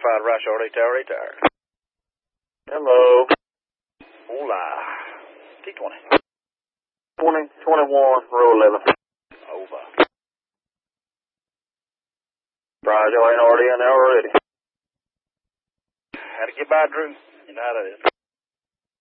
Certified Russia, retire. Hello. Hola. T20. 2021, row 11. Over. Roger, ain't already in there already. Had to get by, Drew. You know how that is.